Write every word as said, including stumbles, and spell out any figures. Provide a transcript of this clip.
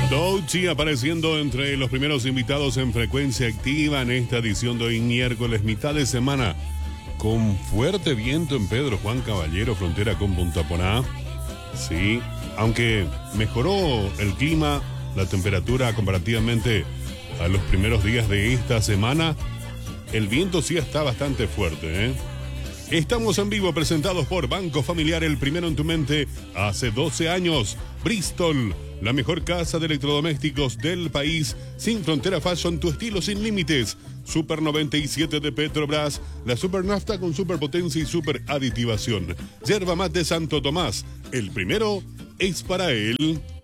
Doechii apareciendo entre los primeros invitados en frecuencia activa en esta edición de hoy miércoles, mitad de semana, con fuerte viento en Pedro Juan Caballero, frontera con Punta Poná. Sí, aunque mejoró el clima, la temperatura comparativamente a los primeros días de esta semana, el viento sí está bastante fuerte, ¿eh? Estamos en vivo, presentados por Banco Familiar, el primero en tu mente, hace doce años. Bristol, la mejor casa de electrodomésticos del país. Sin Frontera Fashion, tu estilo sin límites. Super noventa y siete de Petrobras, la super nafta con superpotencia y super aditivación. Yerba Mate Santo Tomás, el primero es para él.